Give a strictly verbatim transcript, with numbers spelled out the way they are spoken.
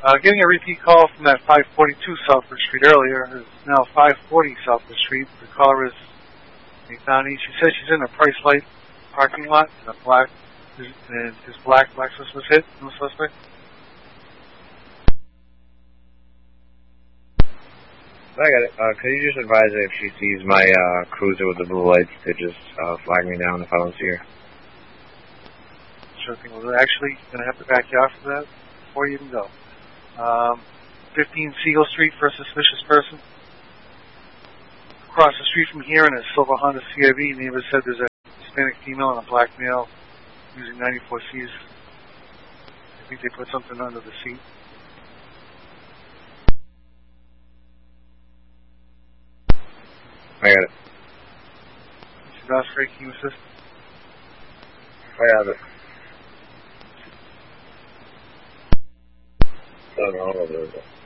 Uh, getting a repeat call from that five forty-two Southwood Street earlier. It's now five forty Southwood Street. The caller is Nathani. She says she's in a Price Light parking lot in a black, and his black Lexus was hit. No suspect. I got it. Uh, could you just advise her if she sees my uh, cruiser with the blue lights to just uh, flag me down if I don't see her? Sure thing. We're actually going to have to back you off for that before you even go. Um, fifteen Siegel Street for a suspicious person. Across the street from here in a silver Honda C R V, neighbor said there's a Hispanic female and a black male using ninety-four C's. I think they put something under the seat. I got it. Mister Osprey, can you assist? I have it. I don't know.